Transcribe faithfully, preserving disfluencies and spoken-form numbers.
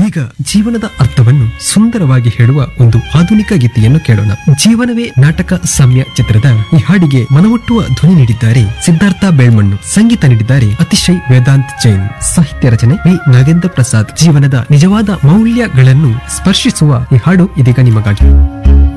ಈಗ ಜೀವನದ ಅರ್ಥವನ್ನು ಸುಂದರವಾಗಿ ಹೇಳುವ ಒಂದು ಆಧುನಿಕ ಗೀತೆಯನ್ನು ಕೇಳೋಣ. ಜೀವನವೇ ನಾಟಕ ಸಾಮ್ಯ ಚಿತ್ರದ ಈ ಹಾಡಿಗೆ ಮನಮುಟ್ಟುವ ಧ್ವನಿ ನೀಡಿದ್ದಾರೆ ಸಿದ್ಧಾರ್ಥ ಬೇಳ್ಮಣ್ಣು, ಸಂಗೀತ ನೀಡಿದ್ದಾರೆ ಅತಿಶಯ್ ವೇದಾಂತ್ ಜೈನ್, ಸಾಹಿತ್ಯ ರಚನೆ ವಿ ನಾಗೇಂದ್ರ ಪ್ರಸಾದ್. ಜೀವನದ ನಿಜವಾದ ಮೌಲ್ಯಗಳನ್ನು ಸ್ಪರ್ಶಿಸುವ ಈ ಹಾಡು ಇದೀಗ ನಿಮಗಾಗಿ.